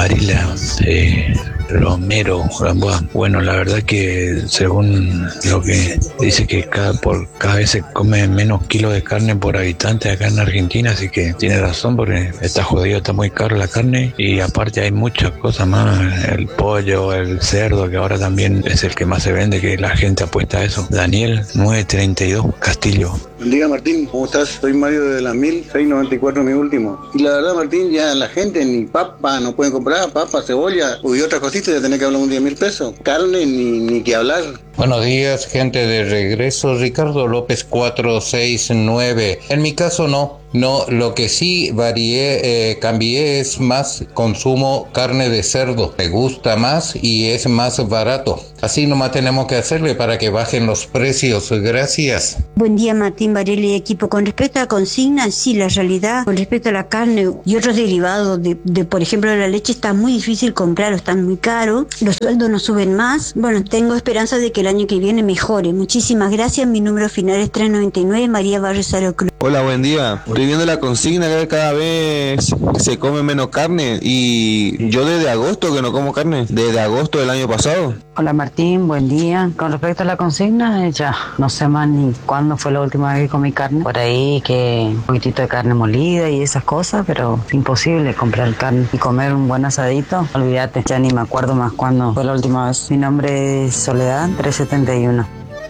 Varela, Romero, Gamboa. Bueno, la verdad que según lo que dice que por cada vez se come menos kilos de carne por habitante acá en Argentina, así que tiene razón porque está jodido, está muy caro la carne y aparte hay muchas cosas más, el pollo, el cerdo, que ahora también es el que más se vende, que la gente apuesta a eso. Daniel 932 Castillo. Buen día, Martín, ¿cómo estás? Soy Mario de las 694 mi último. Y la verdad, Martín, ya la gente ni papa no pueden comprar, papa, cebolla y otras cositas, ya tenés que hablar un día 1.000 pesos. Carne ni que hablar. Buenos días, gente de regreso. Ricardo López 469. En mi caso no, lo que sí cambié es más consumo carne de cerdo. Me gusta más y es más barato. Así nomás tenemos que hacerle para que bajen los precios. Gracias. Buen día, Martín Varela y equipo. Con respecto a la consigna, sí, la realidad, con respecto a la carne y otros derivados de por ejemplo, la leche está muy difícil comprar, están muy caros, los sueldos no suben más. Bueno, tengo esperanza de que el año que viene mejore. Muchísimas gracias. Mi número final es 399, María Barrios Cruz. Hola, buen día. Estoy viendo la consigna que cada vez se come menos carne y yo desde agosto que no como carne, desde agosto del año pasado. Hola Martín, buen día. Con respecto a la consigna, ya no sé más ni cuándo fue la última vez que comí carne. Por ahí que un poquitito de carne molida y esas cosas, pero es imposible comprar carne y comer un buen asadito. Olvídate, ya ni me acuerdo más cuándo fue la última vez. Mi nombre es Soledad 371.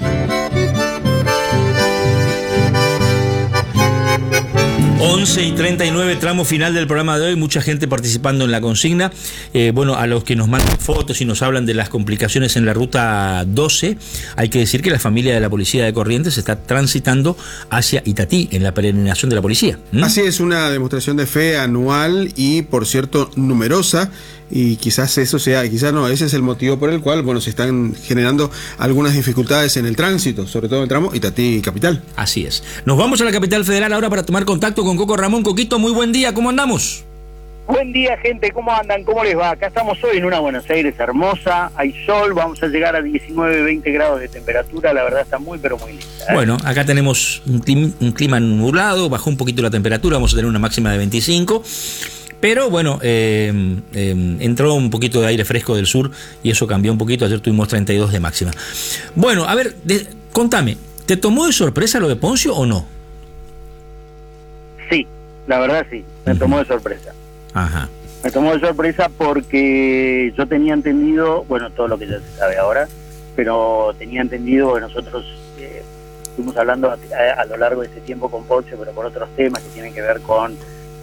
11:39, tramo final del programa de hoy, mucha gente participando en la consigna. Bueno, a los que nos mandan fotos y nos hablan de las complicaciones en la ruta 12, hay que decir que la familia de la policía de Corrientes está transitando hacia Itatí en la peregrinación de la policía. Así es, una demostración de fe anual y, por cierto, numerosa. Y quizás eso sea, quizás no, ese es el motivo por el cual, bueno, se están generando algunas dificultades en el tránsito, sobre todo en el tramo Itatí Capital. Así es. Nos vamos a la capital federal ahora para tomar contacto con Coco Ramón. Coquito, muy buen día, ¿cómo andamos? Buen día, gente, ¿cómo andan? ¿Cómo les va? Acá estamos hoy en una Buenos Aires hermosa, hay sol, vamos a llegar a 19, 20 grados de temperatura, la verdad está muy, pero muy linda. Bueno, acá tenemos un clima nublado, bajó un poquito la temperatura, vamos a tener una máxima de 25. Pero bueno, entró un poquito de aire fresco del sur y eso cambió un poquito. Ayer tuvimos 32 de máxima. Bueno, a ver, contame, ¿te tomó de sorpresa lo de Poncio o no? Sí, la verdad sí, me tomó de sorpresa. Ajá. Me tomó de sorpresa porque yo tenía entendido, bueno, todo lo que ya se sabe ahora, pero tenía entendido que nosotros estuvimos hablando a lo largo de ese tiempo con Poncio, pero por otros temas que tienen que ver con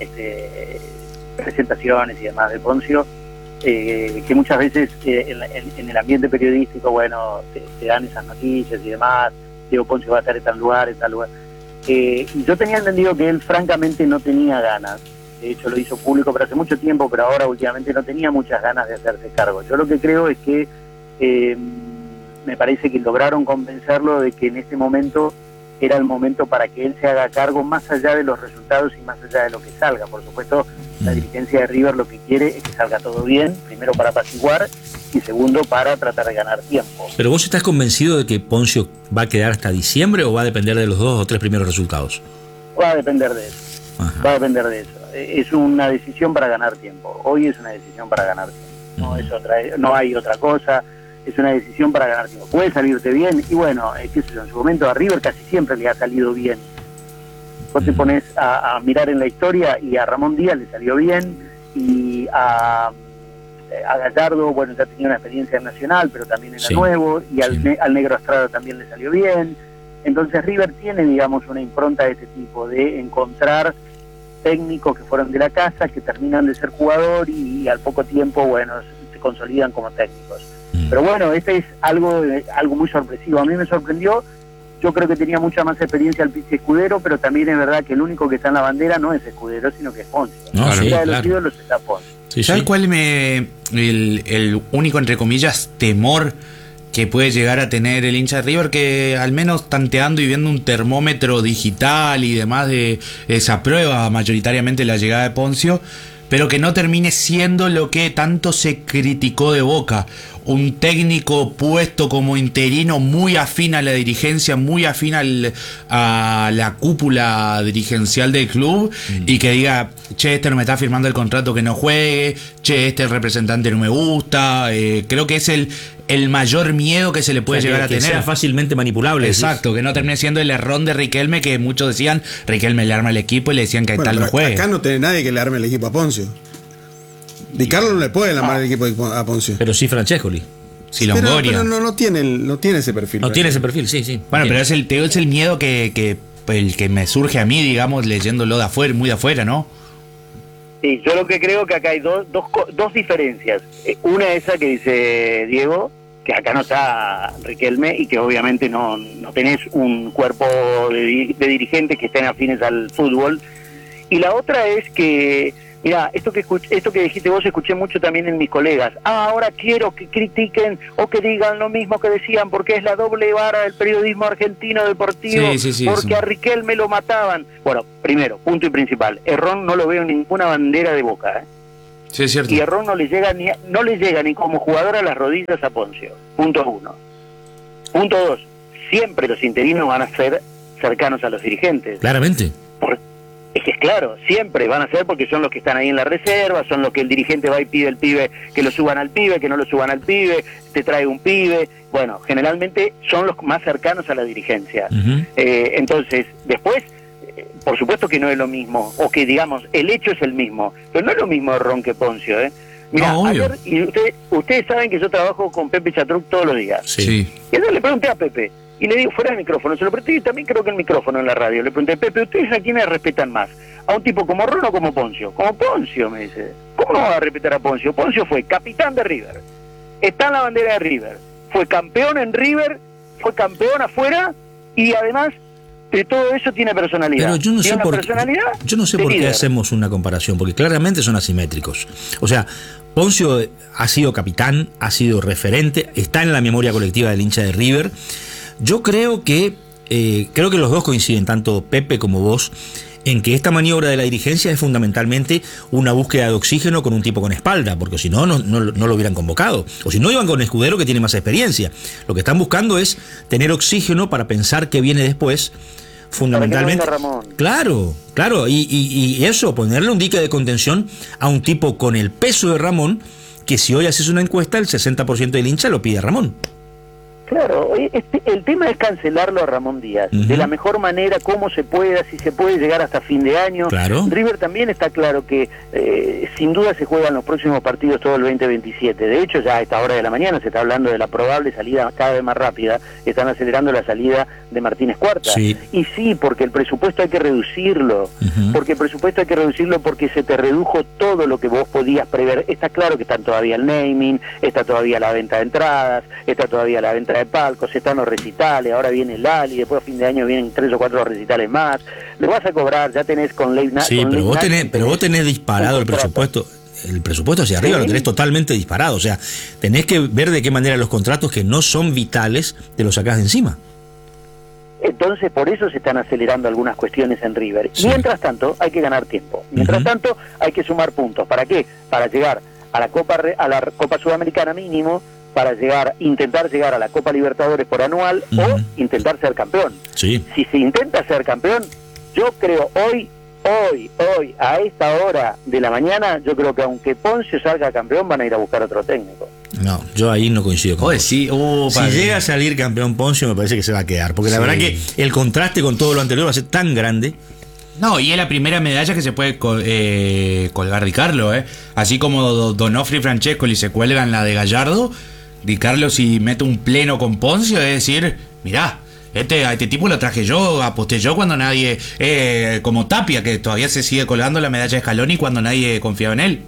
presentaciones y demás de Poncio, que muchas veces en el ambiente periodístico, bueno, te dan esas noticias y demás, Diego Poncio va a estar en tal lugar, y yo tenía entendido que él francamente no tenía ganas, de hecho lo hizo público pero hace mucho tiempo, pero ahora últimamente no tenía muchas ganas de hacerse cargo. Yo lo que creo es que me parece que lograron convencerlo de que en ese momento era el momento para que él se haga cargo más allá de los resultados y más allá de lo que salga. Por supuesto, la dirigencia de River lo que quiere es que salga todo bien, primero para apaciguar y segundo para tratar de ganar tiempo. ¿Pero vos estás convencido de que Poncio va a quedar hasta diciembre o va a depender de los 2 o 3 primeros resultados? Va a depender de eso. Ajá. Va a depender de eso. Es una decisión para ganar tiempo. Hoy es una decisión para ganar tiempo. No hay otra cosa. Es una decisión para ganar tiempo. Puede salirte bien y bueno, qué sé yo, en su momento a River casi siempre le ha salido bien. Vos te pones a mirar en la historia y a Ramón Díaz le salió bien y a Gallardo, bueno, ya tenía una experiencia en Nacional, pero también en la Nuevo, y al Negro Estrada también le salió bien. Entonces River tiene, digamos, una impronta de ese tipo, de encontrar técnicos que fueron de la casa, que terminan de ser jugador y al poco tiempo, bueno, se consolidan como técnicos. Pero bueno, este es algo muy sorpresivo. A mí me sorprendió. Yo creo que tenía mucha más experiencia el Pizzi Escudero, pero también es verdad que el único que está en la bandera no es Escudero, sino que es Poncio. No, sí, de los ídolos está Poncio. ¿Sabes cuál el único, entre comillas, temor que puede llegar a tener el hincha de River? Que al menos tanteando y viendo un termómetro digital y demás de esa prueba mayoritariamente la llegada de Poncio, pero que no termine siendo lo que tanto se criticó de Boca, un técnico puesto como interino muy afín a la dirigencia, muy afín a la cúpula dirigencial del club, y que diga, che, este no me está firmando el contrato, que no juegue, che, este representante no me gusta. Creo que es el mayor miedo que se le puede llegar a tener. Que sea fácilmente manipulable. Exacto, que no termine siendo el error de Riquelme, que muchos decían, Riquelme le arma el equipo y le decían que tal no juegue. Acá no tiene nadie que le arme el equipo a Poncio. Di Carlo no le puede armar el equipo a Poncio. Pero sí Francescoli. Sí, Longoria. Pero no tiene ese perfil. No tiene ese perfil, sí. Bueno, pero es el miedo que el que me surge a mí, digamos, leyéndolo de afuera, muy de afuera, ¿no? Sí, yo lo que creo que acá hay dos diferencias. Una esa que dice Diego, que acá no está Riquelme y que obviamente no tenés un cuerpo de dirigentes que estén afines al fútbol. Y la otra es que, mira, esto que dijiste vos escuché mucho también en mis colegas. Ahora quiero que critiquen o que digan lo mismo que decían, porque es la doble vara del periodismo argentino deportivo, porque a Riquelme lo mataban. Bueno, primero, punto y principal, Errón no lo veo en ninguna bandera de Boca, ¿eh? Sí, es cierto. Y Errón no le llega ni como jugador a las rodillas a Poncio. Punto 1. Punto 2. Siempre los interinos van a ser cercanos a los dirigentes. Claramente. Es que es claro, siempre van a ser, porque son los que están ahí en la reserva, son los que el dirigente va y pide al pibe que lo suban al pibe, que no lo suban al pibe, te trae un pibe. Bueno, generalmente son los más cercanos a la dirigencia. Entonces, después, por supuesto que no es lo mismo, o que digamos, el hecho es el mismo, pero no es lo mismo Errón que Poncio, ¿eh? Mira, ayer, y ustedes saben que yo trabajo con Pepe Chatruc todos los días. Sí. Y entonces le pregunté a Pepe, y le digo, fuera del micrófono, se lo pregunté, y también creo que el micrófono en la radio, le pregunté, Pepe, ¿ustedes a quiénes respetan más? ¿A un tipo como Errón o como Poncio? Como Poncio, me dice. ¿Cómo no va a respetar a Poncio? Poncio fue capitán de River, está en la bandera de River, fue campeón en River, fue campeón afuera, y además de todo eso tiene personalidad. Pero yo no sé por qué hacemos una comparación, porque claramente son asimétricos. O sea, Poncio ha sido capitán, ha sido referente, está en la memoria colectiva del hincha de River. Yo creo que los dos coinciden, tanto Pepe como vos, en que esta maniobra de la dirigencia es fundamentalmente una búsqueda de oxígeno con un tipo con espalda, porque si no lo hubieran convocado. O si no, iban con Escudero, que tiene más experiencia. Lo que están buscando es tener oxígeno para pensar qué viene después, fundamentalmente. Claro, y eso, ponerle un dique de contención a un tipo con el peso de Ramón, que si hoy haces una encuesta, el 60% del hincha lo pide a Ramón. Claro, el tema es cancelarlo a Ramón Díaz de la mejor manera, como se pueda, si se puede llegar hasta fin de año. Claro. River también está claro que sin duda se juegan los próximos partidos todo el 2027. De hecho, ya a esta hora de la mañana se está hablando de la probable salida cada vez más rápida. Están acelerando la salida de Martínez Cuarta. Sí. Y sí, porque el presupuesto hay que reducirlo. Porque se te redujo todo lo que vos podías prever. Está claro que están todavía el naming, está todavía la venta de entradas, está todavía la venta de palcos, están los recitales, ahora viene el Ali, después a fin de año vienen 3 o 4 recitales más, le vas a cobrar, ya tenés con ley. Sí, pero vos tenés disparado el presupuesto hacia arriba, lo tenés totalmente disparado, o sea, tenés que ver de qué manera los contratos que no son vitales te los sacás de encima. Entonces, por eso se están acelerando algunas cuestiones en River. Sí. Mientras tanto, hay que ganar tiempo. Mientras tanto, hay que sumar puntos. ¿Para qué? Para llegar a la Copa Sudamericana mínimo, para intentar llegar a la Copa Libertadores por anual o intentar ser campeón. Sí. Si se intenta ser campeón, yo creo hoy, a esta hora de la mañana, yo creo que aunque Poncio salga campeón, van a ir a buscar otro técnico. No, yo ahí no coincido con vos. Si llega a salir campeón Poncio, me parece que se va a quedar, porque la verdad que el contraste con todo lo anterior va a ser tan grande. No, y es la primera medalla que se puede colgar Di Carlo, ¿eh? Así como Donofrio y Francescoli se cuelgan la de Gallardo, Di Carlo, si mete un pleno con Poncio, es decir, mirá, a este tipo lo traje yo, aposté yo cuando nadie, como Tapia, que todavía se sigue colgando la medalla de Scaloni cuando nadie confiaba en él.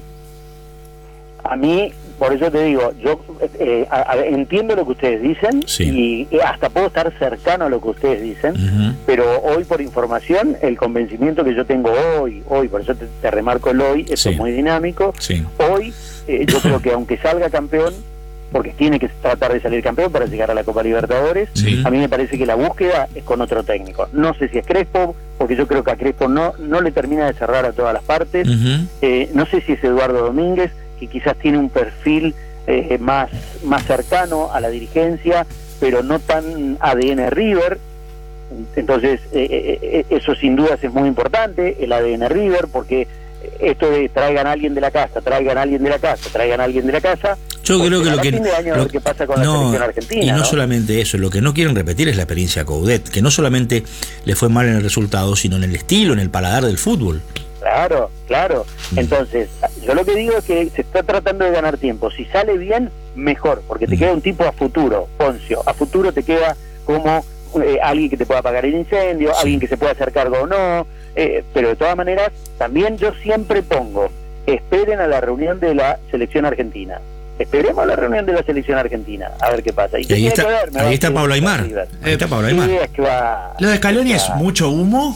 A mí, por eso te digo, yo entiendo lo que ustedes dicen, y hasta puedo estar cercano a lo que ustedes dicen, pero hoy por información, el convencimiento que yo tengo hoy, por eso te remarco el hoy, esto es muy dinámico, hoy yo creo que aunque salga campeón, porque tiene que tratar de salir campeón para llegar a la Copa Libertadores, a mí me parece que la búsqueda es con otro técnico. No sé si es Crespo, porque yo creo que a Crespo no le termina de cerrar a todas las partes. No sé si es Eduardo Domínguez, que quizás tiene un perfil más cercano a la dirigencia, pero no tan ADN River. Entonces eso sin dudas es muy importante, el ADN River, porque esto de traigan a alguien de la casa, traigan a alguien de la casa, traigan a alguien de la casa. Yo creo que lo que pasa con la selección argentina. Y no solamente eso, lo que no quieren repetir es la experiencia Coudet, que no solamente le fue mal en el resultado, sino en el estilo, en el paladar del fútbol. Claro. Entonces, yo lo que digo es que se está tratando de ganar tiempo. Si sale bien, mejor, porque te queda un tipo a futuro, Poncio. A futuro te queda como alguien que te pueda apagar el incendio, alguien que se pueda hacer cargo o no. Pero de todas maneras, también yo siempre pongo, esperen a la reunión de la selección argentina. Esperemos a la reunión de la selección argentina, a ver qué pasa. Y ahí está Pablo Aimar. Ahí está Pablo Aimar. ¿Lo de Scaloni es mucho humo?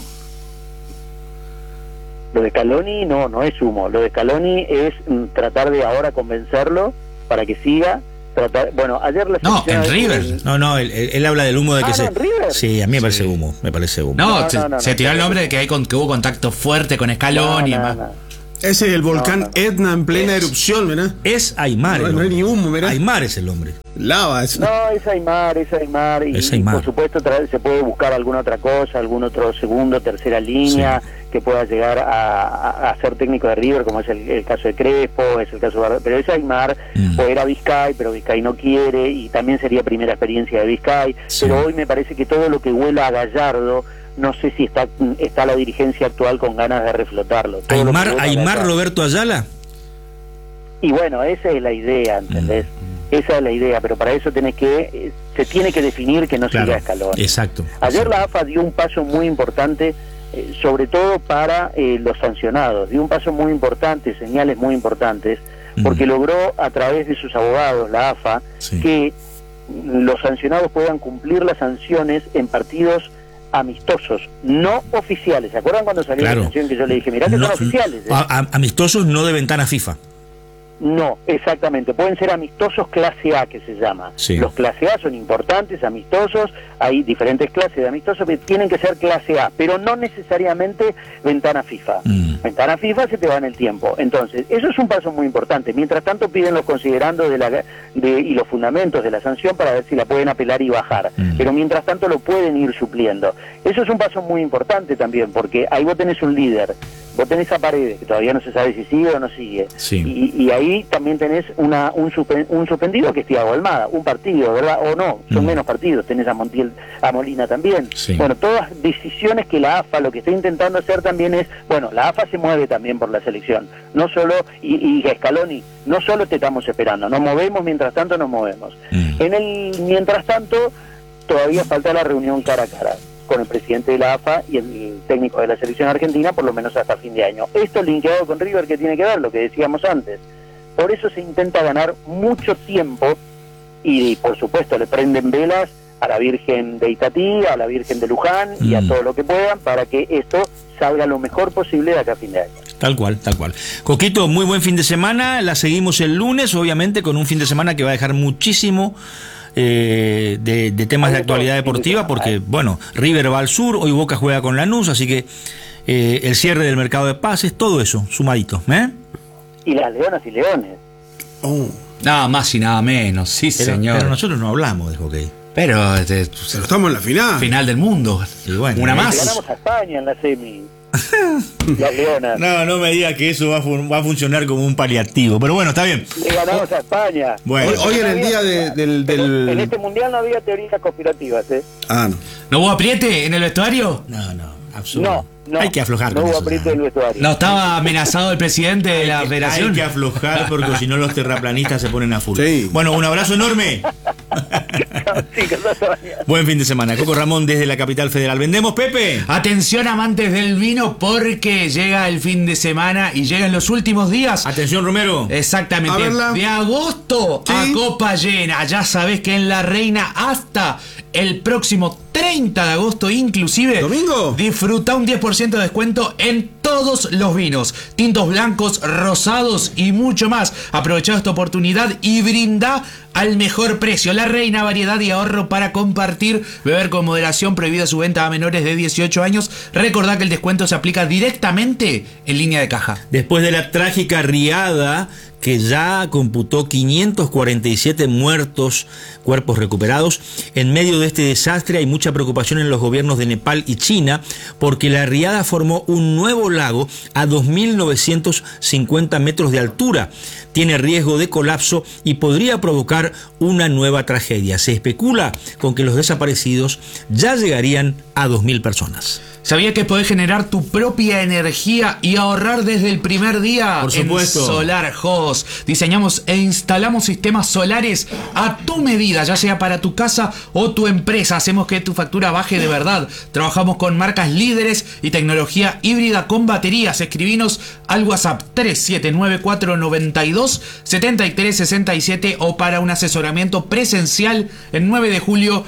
Lo de Scaloni no es humo. Lo de Scaloni es tratar de ahora convencerlo para que siga. Bueno, ayer la selección... No, en River. Él habla del humo de que ¿en River? Sí, a mí me parece humo. No, se tiró el nombre de que hubo contacto fuerte con Scaloni. Ese es el volcán Etna en plena erupción, ¿verdad? Es Aimar. No hay ni humo, ¿verdad? Aimar es el hombre. Lava eso. No, es Aimar. Y por supuesto se puede buscar alguna otra cosa, algún otro segundo, tercera línea, que pueda llegar a ser técnico de River, como es el caso de Crespo, es el caso de... Pero es Aimar, o era Vizcay, pero Vizcay no quiere, y también sería primera experiencia de Vizcay. Pero hoy me parece que todo lo que huela a Gallardo, no sé si está la dirigencia actual con ganas de reflotarlo. ¿Aimar Roberto Ayala? Y bueno, esa es la idea, ¿entendés? Esa es la idea, pero para eso se tiene que definir que no siga Scaloni. Exacto. Ayer la AFA dio un paso muy importante, sobre todo para los sancionados, dio un paso muy importante, señales muy importantes, porque logró a través de sus abogados, la AFA, que los sancionados puedan cumplir las sanciones en partidos amistosos, no oficiales. ¿Se acuerdan cuando salió la sanción que yo le dije, mirá que son oficiales? Amistosos, no de ventana FIFA. No, exactamente, pueden ser amistosos clase A, que se llama. Los clase A son importantes, amistosos, hay diferentes clases de amistosos, que tienen que ser clase A, pero no necesariamente ventana FIFA. Ventana FIFA se te va en el tiempo. Entonces, eso es un paso muy importante. Mientras tanto piden los considerandos y los fundamentos de la sanción para ver si la pueden apelar y bajar. Pero mientras tanto lo pueden ir supliendo. Eso es un paso muy importante también, porque ahí vos tenés un líder. Vos tenés a Paredes, que todavía no se sabe si sigue o no sigue. Y ahí también tenés un suspendido, que es Thiago Almada, un partido, ¿verdad? O no, son menos partidos, tenés a Molina también. Bueno, todas decisiones que la AFA lo que está intentando hacer también es, bueno, la AFA se mueve también por la selección, no solo, y Scaloni, no solo te estamos esperando, nos movemos, mientras tanto nos movemos. Mientras tanto, todavía falta la reunión cara a cara con el presidente de la AFA y el técnico de la selección argentina, por lo menos hasta fin de año. Esto linkeado con River, que tiene que ver, lo que decíamos antes. Por eso se intenta ganar mucho tiempo y por supuesto le prenden velas a la Virgen de Itatí, a la Virgen de Luján y a todo lo que puedan para que esto salga lo mejor posible de acá a fin de año. Tal cual. Coquito, muy buen fin de semana, la seguimos el lunes, obviamente, con un fin de semana que va a dejar muchísimo de temas de actualidad deportiva, porque, bueno, River va al sur, hoy Boca juega con Lanús, así que el cierre del mercado de pases, todo eso, sumadito, Y las leonas y leones. Nada más y nada menos, señor. Pero nosotros no hablamos de hockey. Pero estamos en la final. Final del mundo. Y bueno, una más. Ganamos a España en la semi. Las leonas. No me diga que eso va a funcionar como un paliativo. Pero bueno, está bien. Le ganamos a España. Bueno, hoy en el día del... En este mundial no había teorías conspirativas, no. ¿No hubo apriete en el vestuario? No, absolutamente. No, hay que aflojar. No hubo apriete en el vestuario. ¿No estaba amenazado el presidente de la federación? Hay que aflojar porque si no los terraplanistas se ponen a full. Sí. Bueno, un abrazo enorme. Buen fin de semana. Coco Ramón desde la capital federal. ¿Vendemos, Pepe? Atención, amantes del vino, porque llega el fin de semana y llegan los últimos días. Atención, Romero. Exactamente. De agosto a copa llena. Ya sabés que en La Reina hasta el próximo 30 de agosto inclusive. ¿Domingo? Disfruta un 10% de descuento en todos los vinos, tintos blancos, rosados y mucho más. Aprovecha esta oportunidad y brinda al mejor precio. La Reina, variedad y ahorro para compartir. Beber con moderación, prohibida su venta a menores de 18 años. Recordá que el descuento se aplica directamente en línea de caja. Después de la trágica riada que ya computó 547 muertos, cuerpos recuperados. En medio de este desastre hay mucha preocupación en los gobiernos de Nepal y China porque la riada formó un nuevo lago a 2.950 metros de altura. Tiene riesgo de colapso y podría provocar una nueva tragedia. Se especula con que los desaparecidos ya llegarían a 2.000 personas. ¿Sabía que podés generar tu propia energía y ahorrar desde el primer día? Por supuesto. En Solar Host diseñamos e instalamos sistemas solares a tu medida, ya sea para tu casa o tu empresa. Hacemos que tu factura baje de verdad. Trabajamos con marcas líderes y tecnología híbrida con baterías. Escribinos al WhatsApp 3794927367 o para un asesoramiento presencial en 9 de julio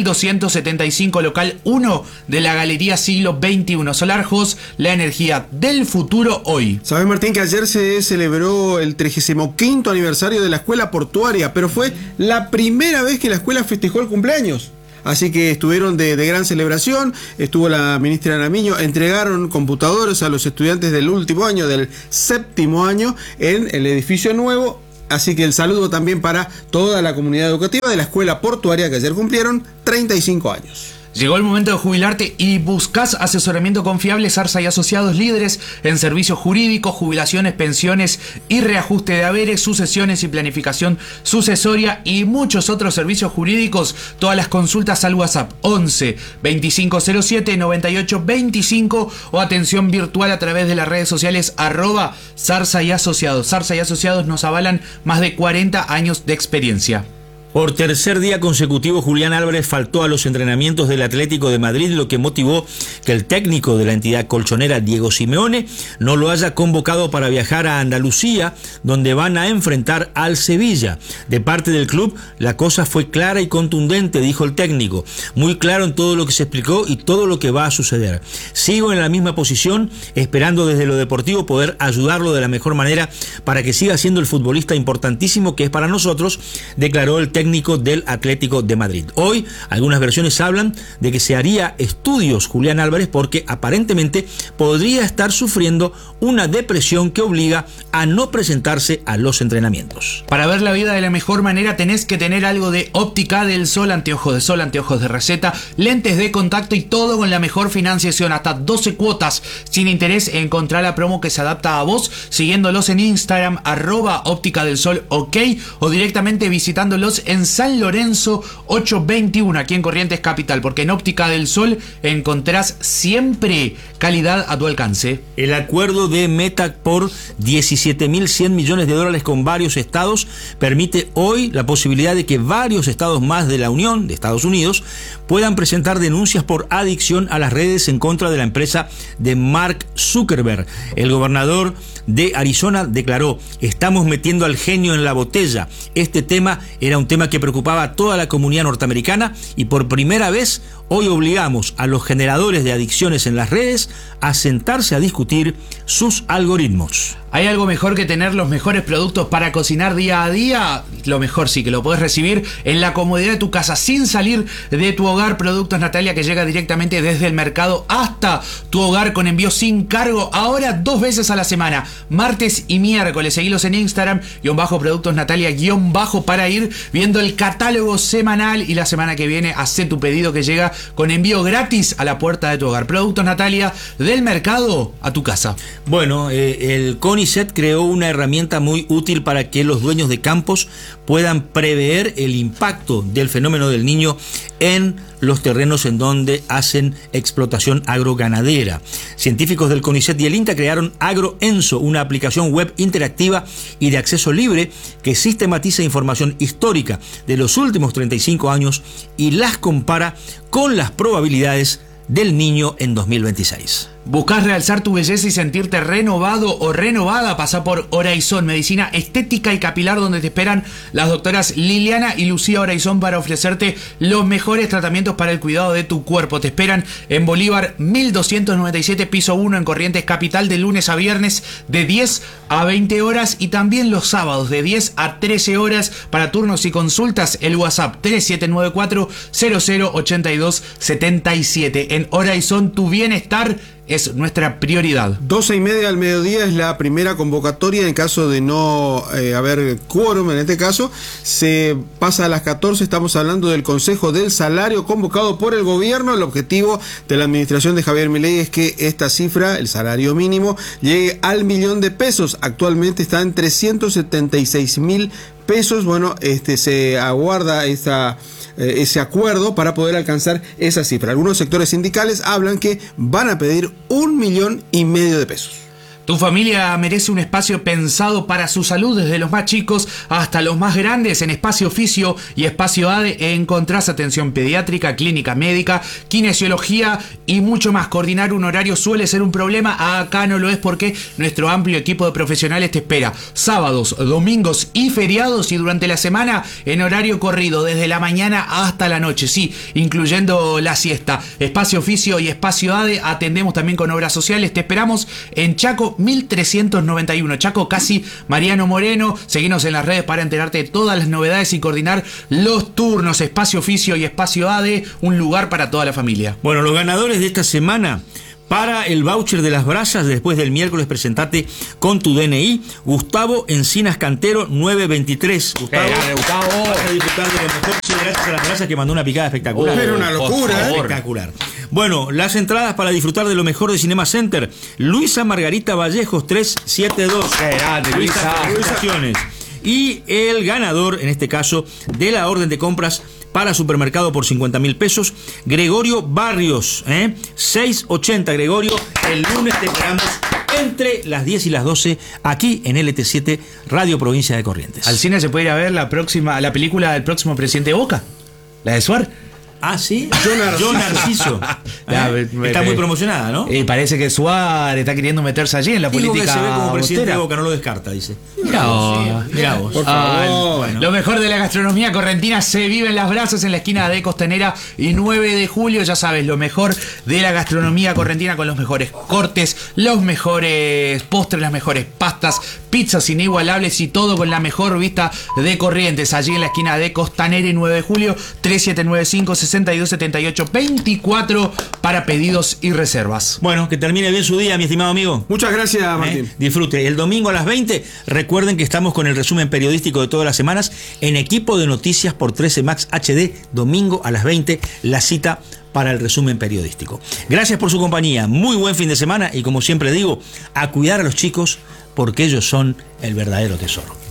1275, local 1 de la Galería Siglo XXI. Solar Host, la energía del futuro hoy. Sabes, Martín, que ayer se celebró el 35º aniversario de la escuela portuaria, pero fue la primera vez que la escuela festejó el cumpleaños. Así que estuvieron de gran celebración, estuvo la ministra Namiño, entregaron computadores a los estudiantes del último año, del 7º año, en el edificio nuevo. Así que el saludo también para toda la comunidad educativa de la escuela portuaria que ayer cumplieron 35 años. Llegó el momento de jubilarte y buscas asesoramiento confiable. Zarza y Asociados, líderes en servicios jurídicos, jubilaciones, pensiones y reajuste de haberes, sucesiones y planificación sucesoria y muchos otros servicios jurídicos. Todas las consultas al WhatsApp 11 2507 9825 o atención virtual a través de las redes sociales @Zarza y Asociados. Zarza y Asociados nos avalan más de 40 años de experiencia. Por tercer día consecutivo, Julián Álvarez faltó a los entrenamientos del Atlético de Madrid, lo que motivó que el técnico de la entidad colchonera, Diego Simeone, no lo haya convocado para viajar a Andalucía, donde van a enfrentar al Sevilla. De parte del club, la cosa fue clara y contundente, dijo el técnico. Muy claro en todo lo que se explicó y todo lo que va a suceder. Sigo en la misma posición, esperando desde lo deportivo poder ayudarlo de la mejor manera para que siga siendo el futbolista importantísimo que es para nosotros, declaró el técnico del Atlético de Madrid. Hoy algunas versiones hablan de que se haría estudios Julián Álvarez porque aparentemente podría estar sufriendo una depresión que obliga a no presentarse a los entrenamientos. Para ver la vida de la mejor manera tenés que tener algo de Óptica del Sol, anteojos de sol, anteojos de receta, lentes de contacto y todo con la mejor financiación, hasta 12 cuotas sin interés. Encontrá la promo que se adapta a vos siguiéndolos en Instagram @Óptica del Sol OK o directamente visitándolos en San Lorenzo 821 aquí en Corrientes Capital, porque en Óptica del Sol encontrarás siempre calidad a tu alcance. El acuerdo de Meta por $17.100 millones con varios estados permite hoy la posibilidad de que varios estados más de la Unión de Estados Unidos puedan presentar denuncias por adicción a las redes en contra de la empresa de Mark Zuckerberg. El gobernador de Arizona declaró: estamos metiendo al genio en la botella. Este tema era un tema que preocupaba a toda la comunidad norteamericana y por primera vez hoy obligamos a los generadores de adicciones en las redes a sentarse a discutir sus algoritmos. ¿Hay algo mejor que tener los mejores productos para cocinar día a día? Lo mejor sí, que lo podés recibir en la comodidad de tu casa sin salir de tu hogar. Productos Natalia, que llega directamente desde el mercado hasta tu hogar con envío sin cargo. Ahora 2 veces a la semana, martes y miércoles. Seguilos en Instagram _Productos Natalia _ para ir viendo el catálogo semanal. Y la semana que viene hacé tu pedido que llega con envío gratis a la puerta de tu hogar. Productos Natalia, del mercado a tu casa. Bueno, el CONICET creó una herramienta muy útil para que los dueños de campos puedan prever el impacto del fenómeno del Niño en los terrenos en donde hacen explotación agroganadera. Científicos del CONICET y el INTA crearon AgroEnso, una aplicación web interactiva y de acceso libre que sistematiza información histórica de los últimos 35 años y las compara con las probabilidades del Niño en 2026. ¿Buscás realzar tu belleza y sentirte renovado o renovada? Pasa por Horizon, medicina estética y capilar, donde te esperan las doctoras Liliana y Lucía Horizon para ofrecerte los mejores tratamientos para el cuidado de tu cuerpo. Te esperan en Bolívar 1297, piso 1 en Corrientes Capital, de lunes a viernes de 10 a 20 horas y también los sábados de 10 a 13 horas. Para turnos y consultas, el WhatsApp 3794 008277. En Horizon, tu bienestar es nuestra prioridad. 12:30 del mediodía es la primera convocatoria. En caso de no haber quórum, en este caso, se pasa a las 14. Estamos hablando del Consejo del Salario convocado por el gobierno. El objetivo de la administración de Javier Milei es que esta cifra, el salario mínimo, llegue al $1.000.000. Actualmente está en 376.000 pesos. Bueno, se aguarda ese acuerdo para poder alcanzar esa cifra. Algunos sectores sindicales hablan que van a pedir $1,5 million de pesos. Tu familia merece un espacio pensado para su salud, desde los más chicos hasta los más grandes. En Espacio Fisio y Espacio ADE encontrás atención pediátrica, clínica médica, kinesiología y mucho más. Coordinar un horario suele ser un problema, acá no lo es porque nuestro amplio equipo de profesionales te espera sábados, domingos y feriados, y durante la semana en horario corrido, desde la mañana hasta la noche, sí, incluyendo la siesta. Espacio Fisio y Espacio ADE atendemos también con obras sociales. Te esperamos en Chaco 1391, Chaco, casi Mariano Moreno. Seguinos en las redes para enterarte de todas las novedades y coordinar los turnos. Espacio Fisio y Espacio ADE, un lugar para toda la familia. Bueno, los ganadores de esta semana para el voucher de las brasas, después del miércoles presentate con tu DNI. Gustavo Encinas Cantero 923. Gustavo, vas a disfrutar de lo mejor, sí, gracias a las brasas, que mandó una picada espectacular. Era una locura, espectacular. Bueno, las entradas para disfrutar de lo mejor de Cinema Center. Luisa Margarita Vallejos 372. Luisa, felicitaciones. Y el ganador, en este caso, de la orden de compras para supermercado por 50.000 pesos, Gregorio Barrios, 680. Gregorio, el lunes te esperamos entre las 10 y las 12 aquí en LT7 Radio Provincia de Corrientes. Al cine se puede ir a ver la película del próximo presidente de Boca, la de Suar. Ah, sí, Yo Narciso. Está muy promocionada, ¿no? Parece que Suárez está queriendo meterse allí en la política. Que se ve como presidente de Boca, no lo descarta, dice. Mirá vos. Por favor. Bueno. Lo mejor de la gastronomía correntina se vive en Las Brasas, en la esquina de Costanera y 9 de julio. Ya sabes, lo mejor de la gastronomía correntina, con los mejores cortes, los mejores postres, las mejores pastas, pizzas inigualables y todo con la mejor vista de Corrientes. Allí en la esquina de Costanera y 9 de julio, 3795-6278-24 para pedidos y reservas. Bueno, que termine bien su día, mi estimado amigo. Muchas gracias, Martín. Disfrute. El domingo a las 20, recuerden que estamos con el resumen periodístico de todas las semanas en Equipo de Noticias por 13 Max HD. Domingo a las 20, la cita para el resumen periodístico. Gracias por su compañía. Muy buen fin de semana y, como siempre digo, a cuidar a los chicos, porque ellos son el verdadero tesoro.